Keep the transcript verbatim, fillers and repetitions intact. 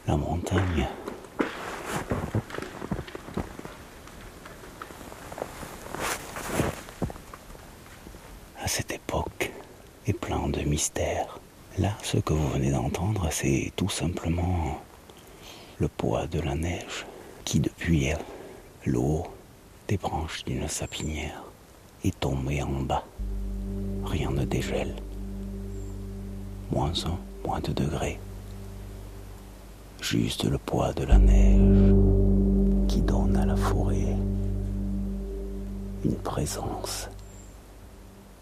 La montagne. À cette époque est plein de mystères. Là, ce que vous venez d'entendre, c'est tout simplement le poids de la neige qui, depuis l'eau des branches d'une sapinière, est tombé en bas. Rien ne dégèle. Moins un, moins deux degrés. Juste le poids de la neige qui donne à la forêt une présence